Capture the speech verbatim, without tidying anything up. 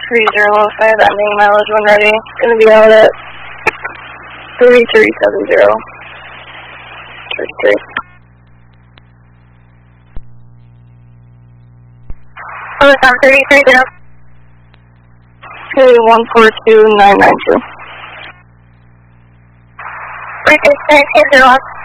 three zero five, ending mileage when ready. Gonna be out at three three seven zero. Three three. Oh, it's on thirty three zero. Okay, one four two nine nine two. Break it, zero.